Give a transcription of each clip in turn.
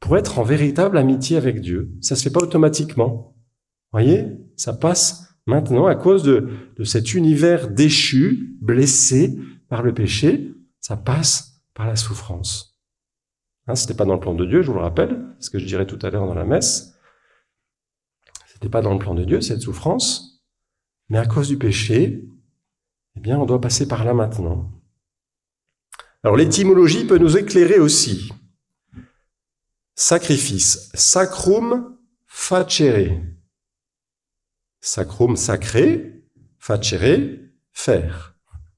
pour être en véritable amitié avec Dieu. Ça se fait pas automatiquement. Voyez, ça passe maintenant à cause de cet univers déchu, blessé par le péché. Ça passe par la souffrance. C'était pas dans le plan de Dieu, je vous le rappelle, ce que je dirais tout à l'heure dans la messe. C'était pas dans le plan de Dieu, cette souffrance. Mais à cause du péché, eh bien, on doit passer par là maintenant. Alors, l'étymologie peut nous éclairer aussi. Sacrifice, sacrum facere. Sacrum, sacré, facere, faire.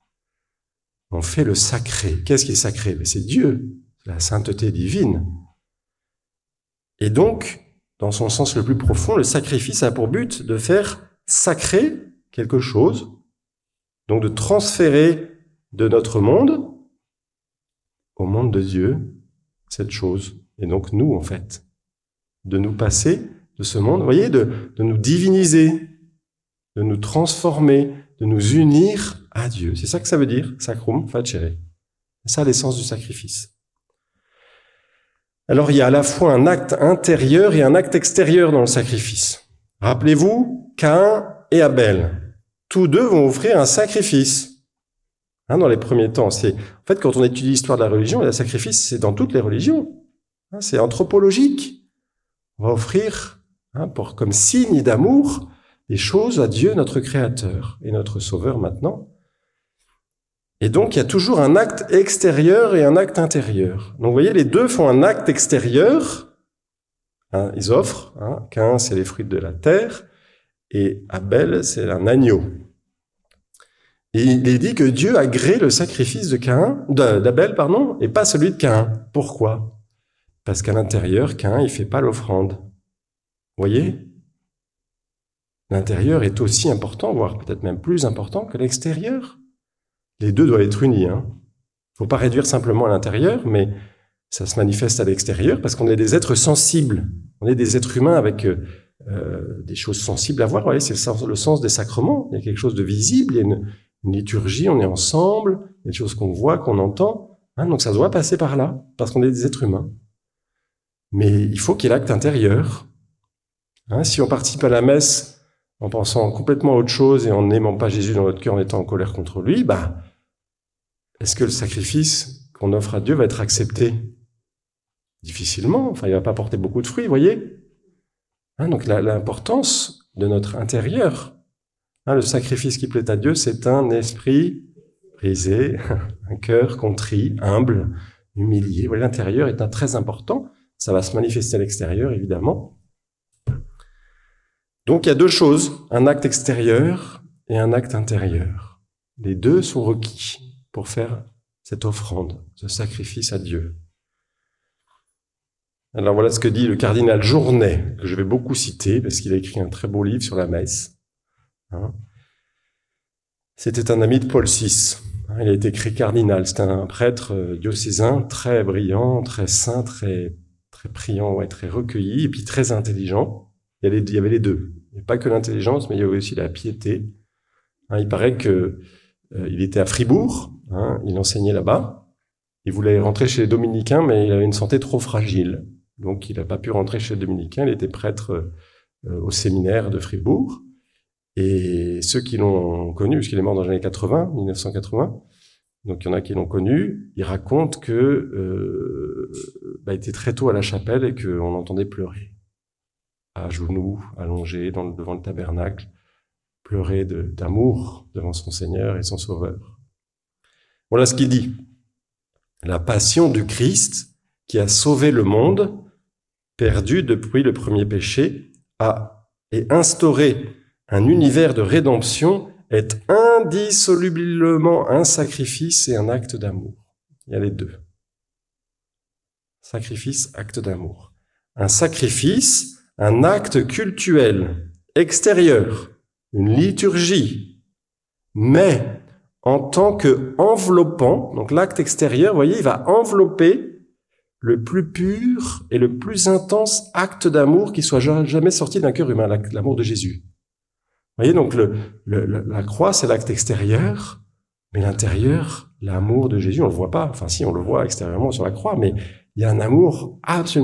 On fait le sacré. Qu'est-ce qui est sacré? C'est Dieu, la sainteté divine. Et donc, dans son sens le plus profond, le sacrifice a pour but de faire sacrer quelque chose, donc de transférer de notre monde au monde de Dieu cette chose. Et donc nous, en fait, de nous passer de ce monde, vous voyez, de nous diviniser, de nous transformer, de nous unir à Dieu. C'est ça que ça veut dire, sacrum facere. C'est ça l'essence du sacrifice. Alors il y a à la fois un acte intérieur et un acte extérieur dans le sacrifice. Rappelez-vous, Caïn et Abel, tous deux vont offrir un sacrifice. Dans les premiers temps, en fait, quand on étudie l'histoire de la religion, le sacrifice, c'est dans toutes les religions. C'est anthropologique. On va offrir, comme signe d'amour, des choses à Dieu, notre Créateur et notre Sauveur maintenant. Et donc, il y a toujours un acte extérieur et un acte intérieur. Donc, vous voyez, les deux font un acte extérieur. Ils offrent. Caïn, c'est les fruits de la terre. Et Abel, c'est un agneau. Et il est dit que Dieu agrée le sacrifice d'Abel, et pas celui de Caïn. Pourquoi? Parce qu'à l'intérieur, Caïn, il fait pas l'offrande. Vous voyez? L'intérieur est aussi important, voire peut-être même plus important que l'extérieur. Les deux doivent être unis. Faut pas réduire simplement à l'intérieur, mais ça se manifeste à l'extérieur parce qu'on est des êtres sensibles. On est des êtres humains avec des choses sensibles à voir. Vous voyez, c'est le sens des sacrements. Il y a quelque chose de visible, il y a une liturgie, on est ensemble, il y a des choses qu'on voit, qu'on entend. Donc ça doit passer par là, parce qu'on est des êtres humains. Mais il faut qu'il y ait l'acte intérieur. Si on participe à la messe en pensant complètement à autre chose et en n'aimant pas Jésus dans notre cœur, en étant en colère contre lui, est-ce que le sacrifice qu'on offre à Dieu va être accepté? Difficilement. Il va pas porter beaucoup de fruits, vous voyez. Donc l'importance de notre intérieur. Le sacrifice qui plaît à Dieu, c'est un esprit brisé, un cœur contrit, humble, humilié. Vous voyez, l'intérieur est très important. Ça va se manifester à l'extérieur, évidemment. Donc, il y a deux choses, un acte extérieur et un acte intérieur. Les deux sont requis pour faire cette offrande, ce sacrifice à Dieu. Alors, voilà ce que dit le cardinal Journet, que je vais beaucoup citer, parce qu'il a écrit un très beau livre sur la messe. C'était un ami de Paul VI. Il a été écrit cardinal. C'était un prêtre diocésain très brillant, très saint, très priant, très recueilli, et puis très intelligent. Il y avait les deux. Il n'y avait pas que l'intelligence, mais il y avait aussi la piété. Il paraît que il était à Fribourg, il enseignait là-bas. Il voulait rentrer chez les dominicains, mais il avait une santé trop fragile. Donc il n'a pas pu rentrer chez les dominicains. Il était prêtre au séminaire de Fribourg. Et ceux qui l'ont connu, puisqu'il est mort dans les années 80, 1980, donc il y en a qui l'ont connu, ils racontent que il était très tôt à la chapelle et qu'on l'entendait pleurer. À genoux, allongé devant le tabernacle, pleurer d'amour devant son Seigneur et son Sauveur. Voilà ce qu'il dit. La passion du Christ qui a sauvé le monde, perdu depuis le premier péché, et instauré un univers de rédemption, est indissolublement un sacrifice et un acte d'amour. Il y a les deux. Sacrifice, acte d'amour. Un sacrifice, un acte cultuel, extérieur, une liturgie, mais en tant que enveloppant, donc l'acte extérieur, vous voyez, il va envelopper le plus pur et le plus intense acte d'amour qui soit jamais sorti d'un cœur humain, l'amour de Jésus. Vous voyez, donc la croix, c'est l'acte extérieur, mais l'intérieur, l'amour de Jésus, on le voit pas. Enfin, si, on le voit extérieurement sur la croix, mais il y a un amour absolument